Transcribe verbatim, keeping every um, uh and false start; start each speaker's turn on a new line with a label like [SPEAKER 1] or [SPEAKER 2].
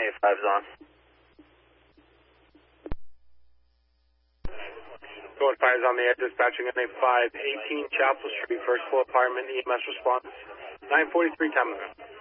[SPEAKER 1] A five's on.
[SPEAKER 2] Going fire's on the air, dispatching N A five, eighteen Chapel Street, first floor apartment, E M S response, nine forty-three, time limit.